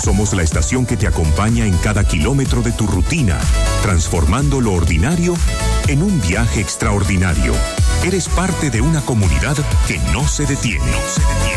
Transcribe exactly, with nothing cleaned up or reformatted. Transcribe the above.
Somos la estación que te acompaña en cada kilómetro de tu rutina, transformando lo ordinario en un viaje extraordinario. Eres parte de una comunidad que no se detiene. No se detiene.